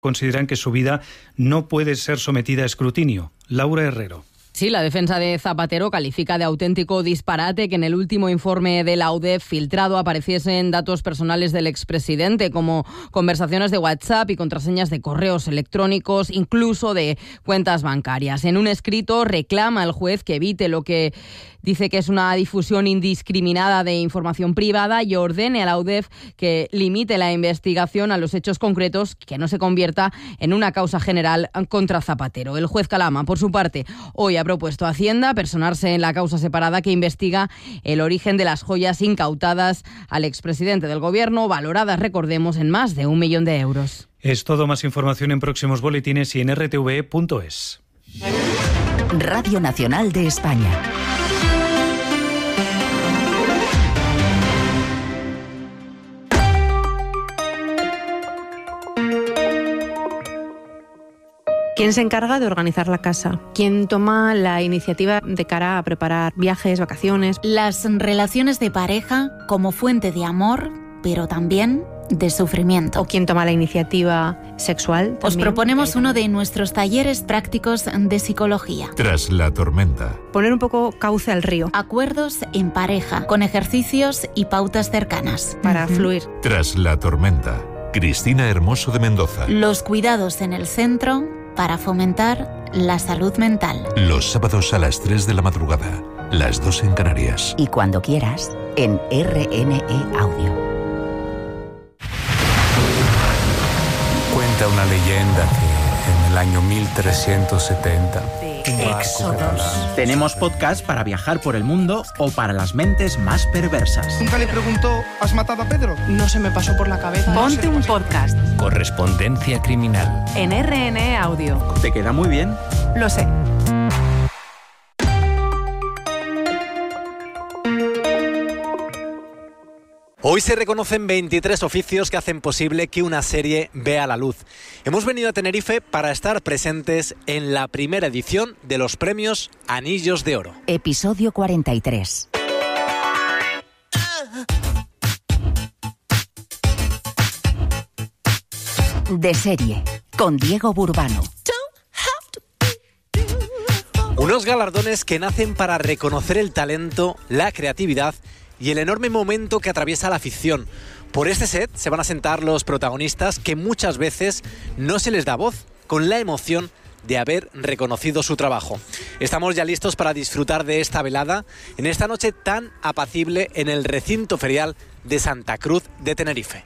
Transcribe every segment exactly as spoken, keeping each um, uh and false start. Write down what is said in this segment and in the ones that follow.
consideran que su vida no puede ser sometida a escrutinio. Laura Herrero. Sí, la defensa de Zapatero califica de auténtico disparate que en el último informe de la U D E F filtrado apareciesen datos personales del expresidente, como conversaciones de WhatsApp y contraseñas de correos electrónicos, incluso de cuentas bancarias. En un escrito reclama al juez que evite lo que dice que es una difusión indiscriminada de información privada y ordene a la U D E F que limite la investigación a los hechos concretos, que no se convierta en una causa general contra Zapatero. El juez Calama, por su parte, hoy ha propuesto a Hacienda personarse en la causa separada que investiga el origen de las joyas incautadas al expresidente del Gobierno, valoradas, recordemos, en más de un millón de euros. Es todo. Más información en próximos boletines y en r t v e punto es. Radio Nacional de España. ¿Quién se encarga de organizar la casa? ¿Quién toma la iniciativa de cara a preparar viajes, vacaciones? Las relaciones de pareja como fuente de amor, pero también de sufrimiento. ¿O quién toma la iniciativa sexual? Os proponemos uno de nuestros talleres prácticos de psicología. Tras la tormenta. Poner un poco cauce al río. Acuerdos en pareja, con ejercicios y pautas cercanas. Para uh-huh. fluir. Tras la tormenta. Cristina Hermoso de Mendoza. Los cuidados en el centro para fomentar la salud mental. Los sábados a las tres de la madrugada, las dos en Canarias. Y cuando quieras, en R N E Audio. Cuenta una leyenda que en el año mil trescientos setenta... Éxodos. Tenemos podcast para viajar por el mundo o para las mentes más perversas. Nunca le preguntó, ¿has matado a Pedro? No se me pasó por la cabeza. Ponte un podcast. Correspondencia criminal. En R N E Audio. ¿Te queda muy bien? Lo sé. Hoy se reconocen veintitrés oficios que hacen posible que una serie vea la luz. Hemos venido a Tenerife para estar presentes en la primera edición de los premios Anillos de Oro. Episodio cuarenta y tres. De serie, con Diego Burbano. Unos galardones que nacen para reconocer el talento, la creatividad y el enorme momento que atraviesa la ficción. Por este set se van a sentar los protagonistas que muchas veces no se les da voz, con la emoción de haber reconocido su trabajo. Estamos ya listos para disfrutar de esta velada en esta noche tan apacible en el recinto ferial de Santa Cruz de Tenerife.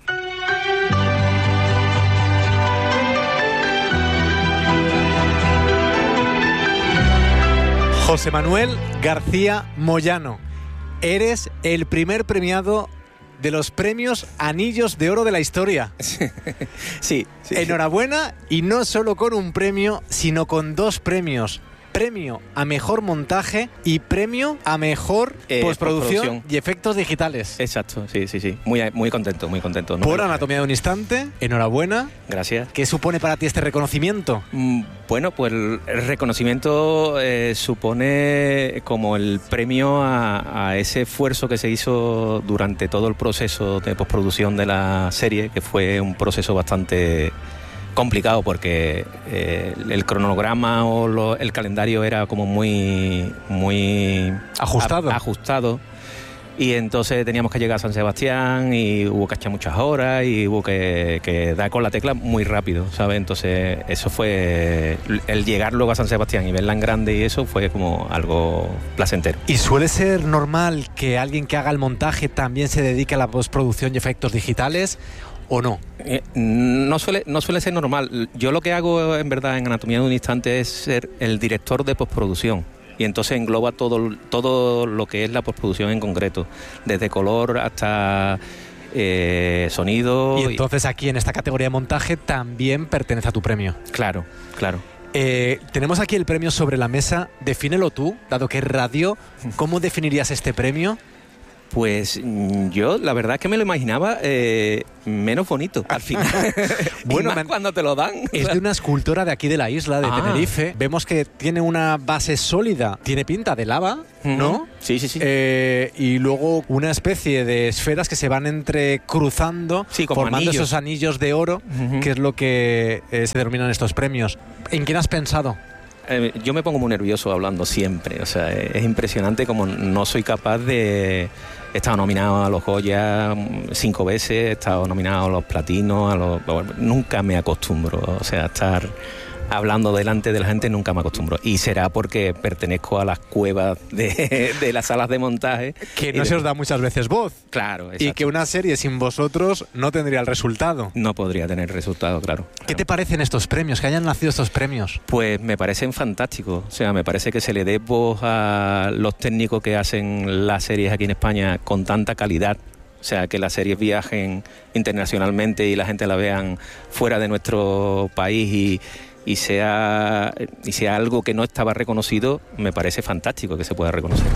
José Manuel García Moyano, eres el primer premiado de los premios Anillos de Oro de la historia. Sí, sí. Enhorabuena, y no solo con un premio, sino con dos premios. Premio a mejor montaje y premio a mejor eh, postproducción, postproducción y efectos digitales. Exacto, sí, sí, sí. Muy, muy contento, muy contento. No Por Anatomía de un Instante, enhorabuena. Gracias. ¿Qué supone para ti este reconocimiento? Mm, bueno, pues el reconocimiento eh, supone como el premio a, a ese esfuerzo que se hizo durante todo el proceso de postproducción de la serie, que fue un proceso bastante complicado porque eh, el cronograma o lo, el calendario era como muy muy ajustado. A, ajustado y entonces teníamos que llegar a San Sebastián y hubo que echar muchas horas y hubo que, que dar con la tecla muy rápido, ¿sabes? Entonces eso fue el llegar luego a San Sebastián y verla en grande, y eso fue como algo placentero. ¿Y suele ser normal que alguien que haga el montaje también se dedique a la postproducción y efectos digitales, o no? Eh, no suele no suele ser normal. Yo lo que hago en verdad en Anatomía de un Instante es ser el director de postproducción, y entonces engloba todo todo lo que es la postproducción en concreto, desde color hasta eh, sonido. Y entonces aquí en esta categoría de montaje también pertenece a tu premio. Claro, claro. Eh, tenemos aquí el premio sobre la mesa. Defínelo tú, dado que es radio. ¿Cómo definirías este premio? Pues yo la verdad es que me lo imaginaba eh, menos bonito al final. Bueno, más man, cuando te lo dan. Es de una escultora de aquí de la isla, de ah. Tenerife. Vemos que tiene una base sólida, tiene pinta de lava, ¿no? Uh-huh. Sí, sí, sí. Eh, y luego una especie de esferas que se van entrecruzando, sí, como formando anillos. esos anillos de oro, uh-huh. que es lo que eh, se denominan estos premios. ¿En quién has pensado? Eh, yo me pongo muy nervioso hablando siempre, o sea, es impresionante como no soy capaz de... He estado nominado a los Goya cinco veces, he estado nominado a los Platinos, a los... Bueno, nunca me acostumbro, o sea, a estar hablando delante de la gente nunca me acostumbro. Y será porque pertenezco a las cuevas de, de las salas de montaje. Que no de... se os da muchas veces voz. Claro, exacto. Y que una serie sin vosotros no tendría el resultado. No podría tener resultado, claro. ¿Qué claro. te parecen estos premios, que hayan nacido estos premios? Pues me parecen fantásticos. O sea, me parece que se le dé voz a los técnicos que hacen las series aquí en España con tanta calidad. O sea, que las series viajen internacionalmente y la gente la vean fuera de nuestro país y... y sea y sea algo que no estaba reconocido, me parece fantástico que se pueda reconocer.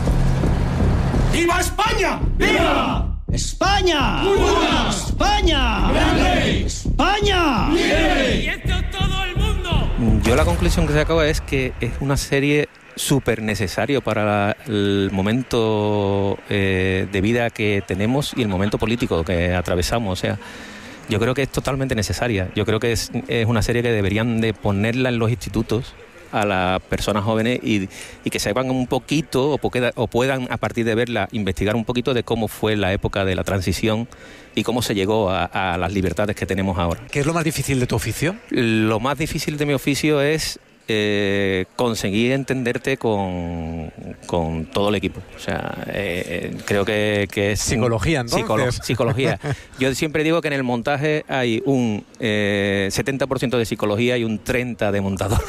¡Viva España! ¡Viva! ¡España! ¡Viva! ¡España! ¡Grande! ¡España! ¡Bien! ¡Y esto todo el mundo! Yo la conclusión que saco es que es una serie súper necesaria para la, el momento eh, de vida que tenemos y el momento político que atravesamos, o sea, yo creo que es totalmente necesaria. Yo creo que es, es una serie que deberían de ponerla en los institutos a las personas jóvenes y, y que sepan un poquito o, poqueda, o puedan, a partir de verla, investigar un poquito de cómo fue la época de la transición y cómo se llegó a, a las libertades que tenemos ahora. ¿Qué es lo más difícil de tu oficio? Lo más difícil de mi oficio es eh, conseguir entenderte con, con todo el equipo. O sea, eh, creo que, que es... Psicología, entonces. Psicolo- psicología. Yo siempre digo que en el montaje hay un eh, setenta por ciento de psicología y un treinta por ciento de montador.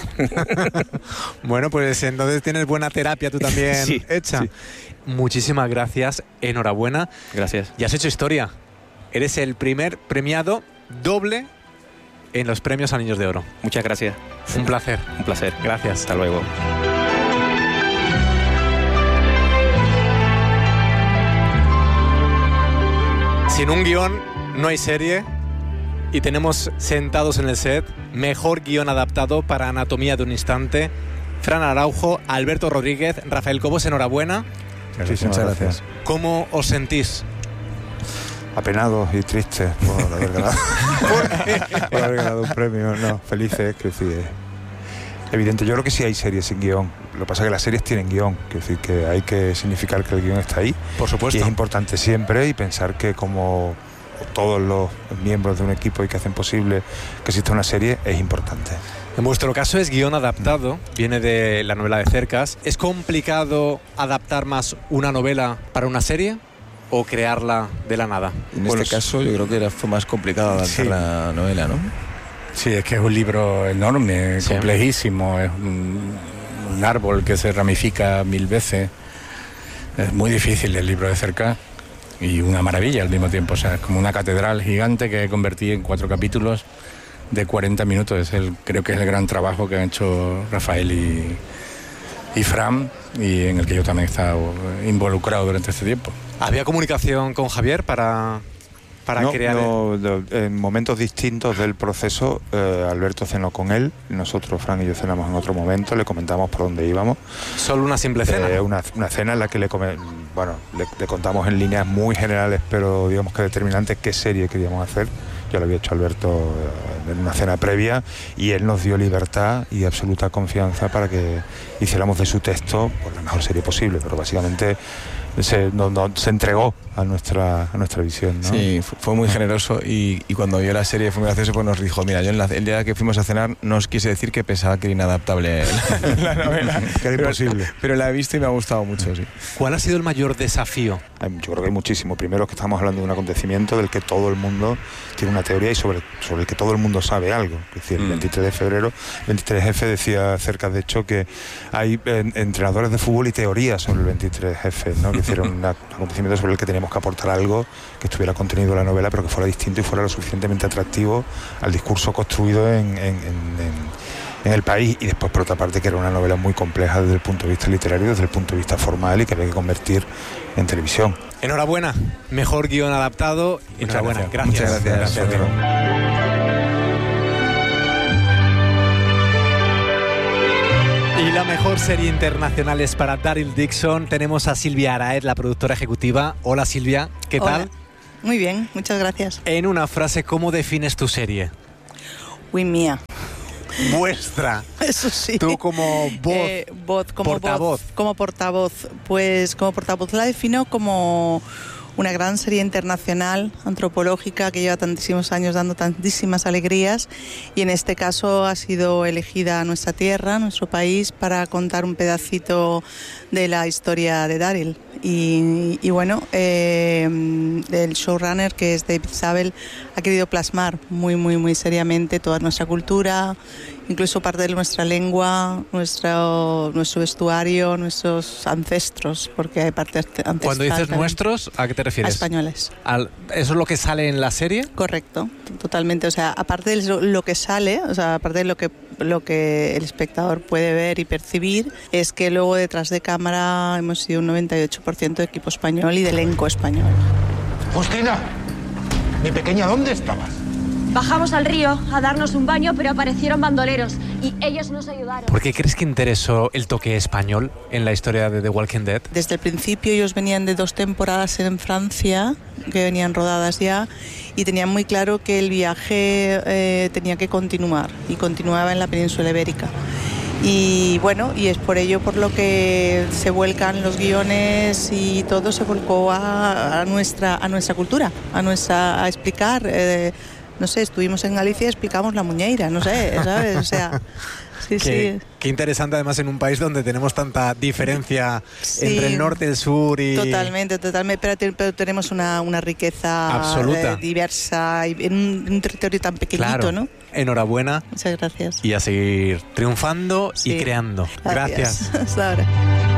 Bueno, pues entonces tienes buena terapia tú también sí, hecha. Sí. Muchísimas gracias, enhorabuena. Gracias. Y has hecho historia. Eres el primer premiado doble en los premios Anillos de Oro. Muchas gracias. Un placer. Un placer. Gracias. Hasta luego. Sin un guión no hay serie y tenemos sentados en el set mejor guión adaptado para Anatomía de un instante. Fran Araujo, Alberto Rodríguez, Rafael Cobos, enhorabuena. Muchísimas gracias. ¿Cómo os sentís? Apenados y tristes por haber ganado, por haber ganado un premio. No, felices, quiero decir, es evidente. Yo creo que sí hay series sin guión. Lo que pasa es que las series tienen guión, quiero decir que hay que significar que el guión está ahí. Por supuesto. Y es importante siempre y pensar que como todos los miembros de un equipo y que hacen posible que exista una serie es importante. En vuestro caso es guión adaptado, viene de la novela de Cercas. ¿Es complicado adaptar más una novela para una serie o crearla de la nada? En bueno, este caso yo creo que era, fue más complicado adaptar sí. la novela, ¿no? Sí, es que es un libro enorme, sí. complejísimo, es un, un árbol que se ramifica mil veces. Es muy difícil el libro de Cercas y una maravilla al mismo tiempo. O sea, es como una catedral gigante que convertí en cuatro capítulos de cuarenta minutos. Es el, creo que es el gran trabajo que han hecho Rafael y, y Fran, y en el que yo también he estado involucrado durante este tiempo. ¿Había comunicación con Javier para, para no, crear...? No, no, en momentos distintos del proceso, eh, Alberto cenó con él, nosotros, Fran y yo, cenamos en otro momento, le comentamos por dónde íbamos. ¿Solo una simple cena? Eh, una, una cena en la que le, come, bueno, le, le contamos en líneas muy generales, pero digamos que determinantes, qué serie queríamos hacer. Yo lo había hecho Alberto en una cena previa y él nos dio libertad y absoluta confianza para que hiciéramos de su texto pues, la mejor serie posible, pero básicamente se, no, no, se entregó a nuestra, a nuestra visión, ¿no? Sí, fue muy generoso y, y cuando vio la serie fue muy gracioso, pues nos dijo, mira, yo en la, el día que fuimos a cenar no os quise decir que pensaba que era inadaptable la, la novela, que era imposible, pero, pero la he visto y me ha gustado mucho, sí. ¿Cuál ha sido el mayor desafío? Yo creo que hay muchísimo. Primero que estamos hablando de un acontecimiento del que todo el mundo tiene una teoría y sobre, sobre el que todo el mundo sabe algo. Es decir, el veintitrés de febrero, veintitrés F decía Cercas, de hecho, que hay eh, entrenadores de fútbol y teorías sobre el veintitrés F, ¿no? Que hicieron una, un acontecimiento sobre el que teníamos que aportar algo que estuviera contenido en la novela, pero que fuera distinto y fuera lo suficientemente atractivo al discurso construido en, en, en, en en el país, y después por otra parte que era una novela muy compleja desde el punto de vista literario, desde el punto de vista formal, y que había que convertir en televisión. Enhorabuena, mejor guión adaptado. Enhorabuena, gracias. Muchas gracias. gracias. gracias. Y la mejor serie internacional es para Daryl Dixon. Tenemos a Silvia Araez, la productora ejecutiva. Hola Silvia, ¿qué Hola. tal? Muy bien, muchas gracias. En una frase, ¿cómo defines tu serie? Uy, mía. Vuestra. Eso sí. Tú como voz, eh, voz como portavoz. Voz, como portavoz. Pues como portavoz la defino como una gran serie internacional, antropológica, que lleva tantísimos años dando tantísimas alegrías, y en este caso ha sido elegida nuestra tierra, nuestro país, para contar un pedacito de la historia de Daryl. Y, y bueno, eh, el showrunner, que es David Zabel, ha querido plasmar muy, muy, muy seriamente toda nuestra cultura, incluso parte de nuestra lengua, nuestro, nuestro vestuario, nuestros ancestros, porque hay parte ancestral. Cuando dices también. Nuestros, ¿a qué te refieres? A españoles. Al, ¿Eso es lo que sale en la serie? Correcto, totalmente. O sea, aparte de lo, lo que sale, o sea, aparte de lo que, lo que el espectador puede ver y percibir, es que luego detrás de cámara hemos sido un noventa y ocho por ciento de equipo español y de elenco español. Justina, mi pequeña, ¿dónde estabas? Bajamos al río a darnos un baño, pero aparecieron bandoleros y ellos nos ayudaron. ¿Por qué crees que interesó el toque español en la historia de The Walking Dead? Desde el principio ellos venían de dos temporadas en Francia, que venían rodadas ya, y tenían muy claro que el viaje eh, tenía que continuar, y continuaba en la península ibérica. Y bueno, y es por ello por lo que se vuelcan los guiones y todo se volcó a, a, nuestra, a nuestra cultura, a, nuestra, a explicar... Eh, no sé, estuvimos en Galicia y explicamos la muñeira, no sé, ¿sabes? O sea, sí, qué, sí. Qué interesante, además, en un país donde tenemos tanta diferencia sí, entre el norte y el sur. Y... Totalmente, totalmente, pero, te, pero tenemos una, una riqueza absoluta, eh, diversa, y en un, un territorio tan pequeñito, claro. ¿no? Enhorabuena. Muchas gracias. Y a seguir triunfando sí. y creando. Gracias. Gracias. Hasta ahora.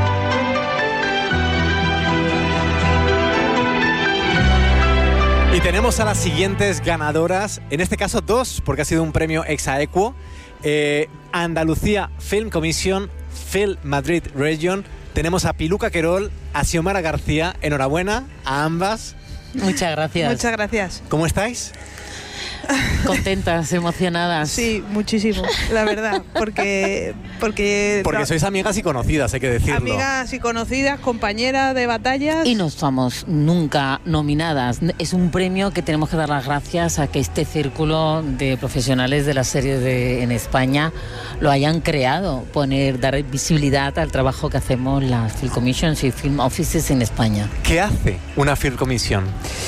Y tenemos a las siguientes ganadoras, en este caso dos, porque ha sido un premio ex aequo. Eh, Andalucía Film Commission, Film Madrid Region. Tenemos a Piluca Querol, a Xiomara García. Enhorabuena a ambas. Muchas gracias. Muchas gracias. ¿Cómo estáis? Contentas, emocionadas. Sí, muchísimo, la verdad, porque... Porque, porque sois amigas y conocidas, hay que decirlo. Amigas y conocidas, compañeras de batallas. Y no estamos nunca nominadas. Es un premio que tenemos que dar las gracias a que este círculo de profesionales de las series de, en España lo hayan creado, poner, dar visibilidad al trabajo que hacemos las Film Commissions y Film Offices en España. ¿Qué hace una Film Commission?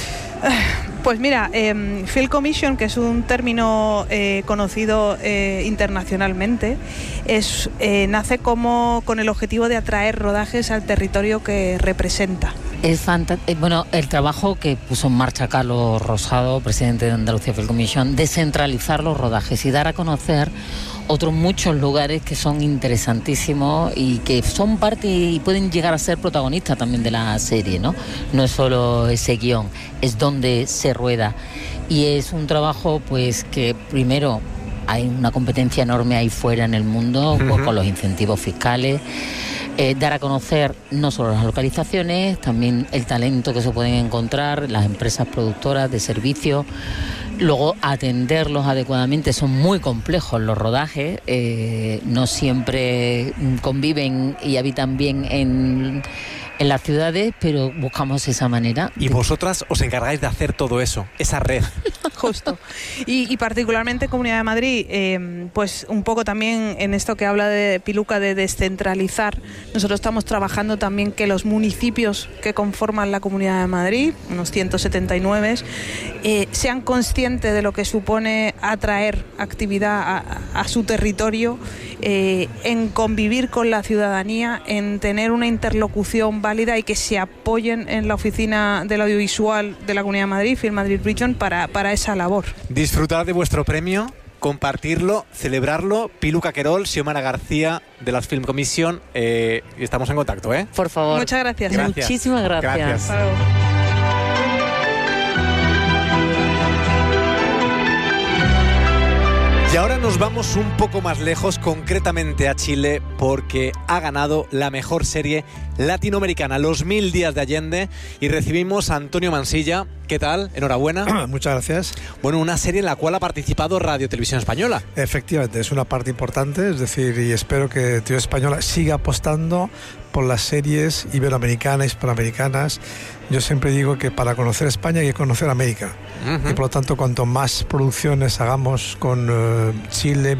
Pues mira, eh, Film Commission, que es un término eh, conocido eh, internacionalmente, es, eh, nace como con el objetivo de atraer rodajes al territorio que representa. Es fantástico. Eh, bueno, el trabajo que puso en marcha Carlos Rosado, presidente de Andalucía Film Commission, descentralizar los rodajes y dar a conocer otros muchos lugares que son interesantísimos y que son parte y pueden llegar a ser protagonistas también de la serie, ¿no? No es solo ese guión, es donde se rueda. Y es un trabajo pues que primero hay una competencia enorme ahí fuera en el mundo, uh-huh. pues, con los incentivos fiscales. Eh, dar a conocer no solo las localizaciones, también el talento que se pueden encontrar, las empresas productoras de servicios. Luego atenderlos adecuadamente, son muy complejos los rodajes, eh, no siempre conviven y habitan bien en, en las ciudades, pero buscamos esa manera. Y de... vosotras os encargáis de hacer todo eso, esa red. Justo. Y, y particularmente Comunidad de Madrid, eh, pues un poco también en esto que habla de Piluca de descentralizar. Nosotros estamos trabajando también que los municipios que conforman la Comunidad de Madrid, unos ciento setenta y nueve, eh, sean conscientes de lo que supone atraer actividad a, a su territorio, eh, en convivir con la ciudadanía, en tener una interlocución válida y que se apoyen en la oficina del audiovisual de la Comunidad de Madrid, Film Madrid Region, para, para esa labor. Disfrutad de vuestro premio, compartirlo, celebrarlo. Piluca Querol, Xiomara García de las Film Commission, eh, estamos en contacto, ¿eh? Por favor. Muchas gracias. gracias. Muchísimas gracias. Gracias. Y ahora nos vamos un poco más lejos, concretamente a Chile, porque ha ganado la mejor serie latinoamericana, Los Mil Días de Allende, y recibimos a Antonio Mansilla. ¿Qué tal? Enhorabuena. Muchas gracias. Bueno, una serie en la cual ha participado Radio Televisión Española. Efectivamente, es una parte importante, es decir, y espero que Televisión Española siga apostando por las series iberoamericanas, hispanoamericanas. Yo siempre digo que para conocer España hay que conocer América. Uh-huh. Y por lo tanto, cuanto más producciones hagamos con uh, Chile,